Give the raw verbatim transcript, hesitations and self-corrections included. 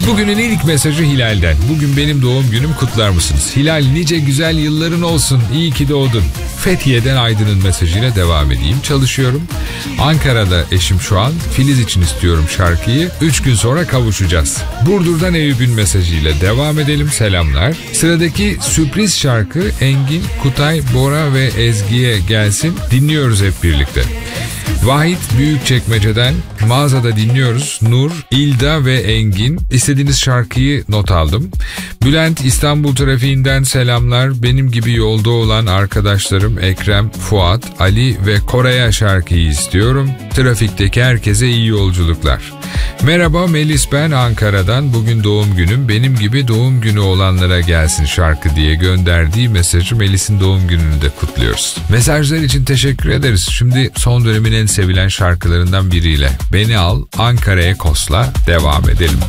Bugünün ilk mesajı Hilal'den. Bugün benim doğum günüm, kutlar mısınız? Hilal, nice güzel yılların olsun. İyi ki doğdun. Fethiye'den Aydın'ın mesajıyla devam edeyim. Çalışıyorum. Ankara'da eşim şu an. Filiz için istiyorum şarkıyı. Üç gün sonra kavuşacağız. Burdur'dan Eyüp'ün mesajıyla devam edelim. Selamlar. Sıradaki sürpriz şarkı Engin, Kutay, Bora ve Ezgi'ye gelsin. Dinliyoruz hep birlikte. Vahit Büyükçekmece'den mağazada dinliyoruz. Nur, İlda ve Engin. İstediğiniz şarkıyı not aldım. Bülent İstanbul trafiğinden selamlar. Benim gibi yolda olan arkadaşlarım Ekrem, Fuat, Ali ve Koray'a şarkıyı istiyorum. Trafikteki herkese iyi yolculuklar. Merhaba Melis, ben Ankara'dan. Bugün doğum günüm. Benim gibi doğum günü olanlara gelsin şarkı diye gönderdiği mesajı Melis'in doğum gününü de kutluyoruz. Mesajlar için teşekkür ederiz. Şimdi son dönemin en sevilen şarkılarından biriyle Beni Al, Ankara'ya Kos'la devam edelim.